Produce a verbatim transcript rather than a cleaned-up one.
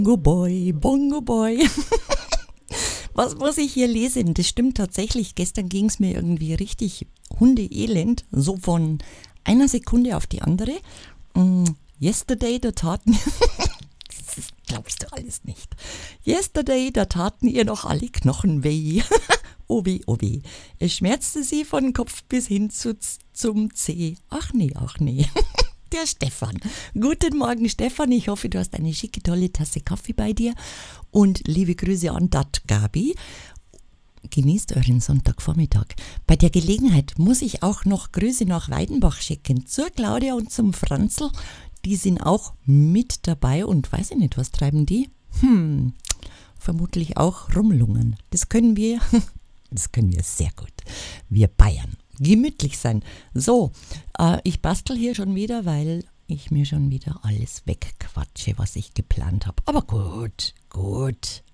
Bongo Boy, Bongo Boy. Was muss ich hier lesen? Das stimmt tatsächlich. Gestern ging es mir irgendwie richtig hundeelend. So von einer Sekunde auf die andere. Mm, yesterday, da taten... Das glaubst du alles nicht. Yesterday, da taten ihr noch alle Knochen weh. Oh weh, oh weh. Es schmerzte sie von Kopf bis hin zu, zum Zeh. Ach nee, ach nee. Der Stefan. Guten Morgen, Stefan. Ich hoffe, du hast eine schicke, tolle Tasse Kaffee bei dir. Und liebe Grüße an Dat Gabi. Genießt euren Sonntagvormittag. Bei der Gelegenheit muss ich auch noch Grüße nach Weidenbach schicken. Zur Claudia und zum Franzl. Die sind auch mit dabei und weiß ich nicht, was treiben die? Hm, vermutlich auch rumlungern. Das können wir, das können wir sehr gut. Wir Bayern. Gemütlich sein. So, äh, ich bastel hier schon wieder, weil ich mir schon wieder alles wegquatsche, was ich geplant habe. Aber gut, gut.